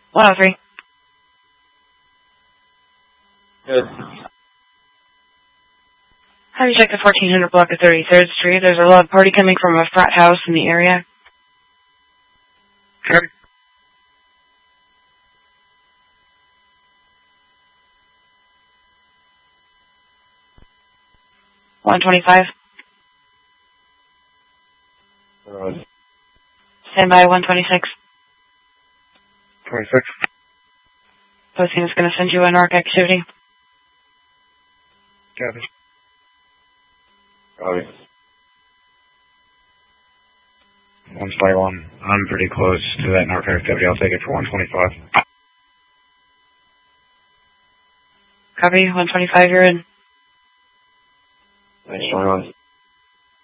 103. Good. Have you checked the 1400 block of 33rd Street? There's a loud party coming from a frat house in the area. Good. 125. Alright. Stand by 126. 26. Posting is going to send you a narc activity. Copy. Copy. 121. I'm pretty close to that narc activity. I'll take it for 125. Copy, 125, you're in. Thanks, 21.